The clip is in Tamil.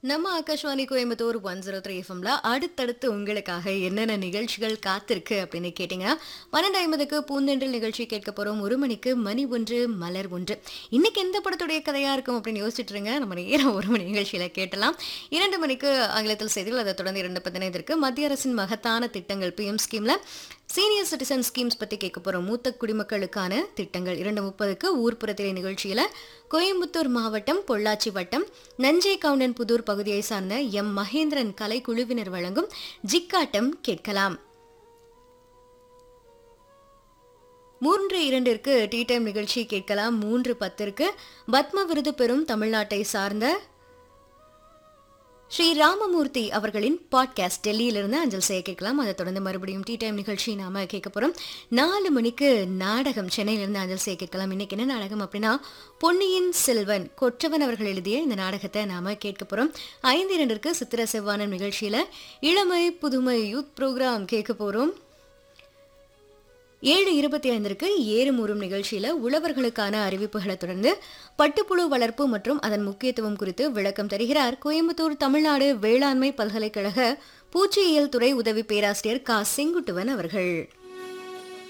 நம்ம ஆகாஷ்வாணி கோயம்புத்தூர் 103 எஃப்எம்ல அடுத்தடுத்து உங்களுக்காக என்னென்ன நிகழ்ச்சிகள் காத்திருக்கு அப்படின்னு கேட்டீங்கன்னா 12:50க்கு பூந்தென்றல் நிகழ்ச்சி கேட்க போறோம். 1 மணிக்கு மணி ஒன்று மலர் ஒன்று. இன்னைக்கு எந்த படத்துடைய கதையா இருக்கும் அப்படின்னு யோசிச்சுட்டு இருங்க. நம்ம நேரம் 1 மணி நிகழ்ச்சியில கேட்டலாம். 2 மணிக்கு ஆங்கிலத்தில் செய்திகள், அதை தொடர்ந்து 2:15 மத்திய அரசின் மகத்தான திட்டங்கள் பிஎம் ஸ்கீம்ல சீனியர் சிட்டிசன் ஸ்கீம்ஸ் பத்தி கேட்க போறோம். மூத்த குடிமக்களுக்கான திட்டங்கள். 2:30க்கு ஊர்ப்புறத்திலே நிகழ்ச்சியில கோயம்புத்தூர் மாவட்டம் பொள்ளாச்சி வட்டம் நஞ்சை கவுண்டன் புதூர் பகுதியை சார்ந்த எம் மகேந்திரன் கலைக்குழுவினர் வழங்கும் ஜிக்காட்டம் கேட்கலாம். 3:02ற்கு டீ டைம் நிகழ்ச்சி கேட்கலாம். 3:10ற்கு பத்ம விருது பெறும் தமிழ்நாட்டை சார்ந்த ஸ்ரீ ராமமூர்த்தி அவர்களின் பாட்காஸ்ட் டெல்லியிலிருந்து அஞ்சல் செய்ய கேட்கலாம். அதை தொடர்ந்து மறுபடியும் டீ டைம் நிகழ்ச்சி நாம கேட்க போறோம். 4 மணிக்கு நாடகம் சென்னையிலிருந்து அஞ்சல் செய்ய கேட்கலாம். இன்னைக்கு என்ன நாடகம் அப்படின்னா பொன்னியின் செல்வன் கொற்றவன் அவர்கள் எழுதிய இந்த நாடகத்தை நாம கேட்க போறோம். 5:02ற்கு சித்திர செவ்வானம் நிகழ்ச்சியில இளமை புதுமை யூத் ப்ரோக்ராம் கேட்க போறோம். 7:25ற்கு ஏறுமூறும் நிகழ்ச்சியில உழவர்களுக்கான அறிவிப்புகளை தொடர்ந்து பட்டுப்புழு வளர்ப்பு மற்றும் அதன் முக்கியத்துவம் குறித்து விளக்கம் தருகிறார் கோயம்புத்தூர் தமிழ்நாடு வேளாண்மை பல்கலைக்கழக பூச்சியியல் துறை உதவி பேராசிரியர் கா செங்குட்டுவன் அவர்கள்.